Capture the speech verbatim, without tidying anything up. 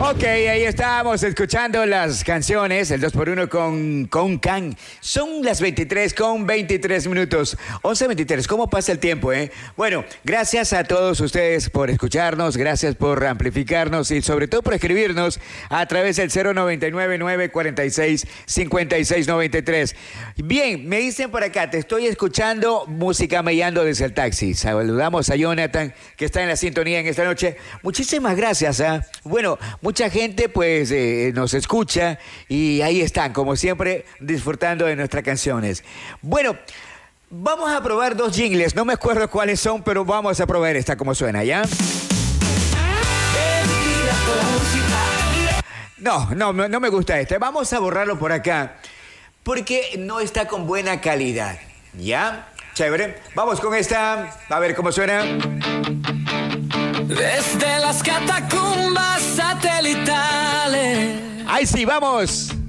Ok, ahí estábamos escuchando las canciones, el dos por uno con, con Can. Son las veintitrés con veintitrés minutos. once veintitrés, ¿cómo pasa el tiempo, eh? Bueno, gracias a todos ustedes por escucharnos, gracias por amplificarnos y sobre todo por escribirnos a través del cero noventa y nueve, nueve cuarenta y seis, cincuenta y seis noventa y tres. Bien, me dicen por acá, te estoy escuchando música mellando desde el taxi. Saludamos a Jonathan, que está en la sintonía en esta noche. Muchísimas gracias, ¿eh? Bueno, mucha gente pues eh, nos escucha y ahí están, como siempre, disfrutando de nuestras canciones. Bueno, vamos a probar dos jingles, no me acuerdo cuáles son, pero vamos a probar esta como suena, ¿ya? No, no, no me gusta este. Vamos a borrarlo por acá, porque no está con buena calidad, ¿ya? Chévere. Vamos con esta, a ver cómo suena. Desde las catacumbas satelitales. ¡Ahí sí, vamos!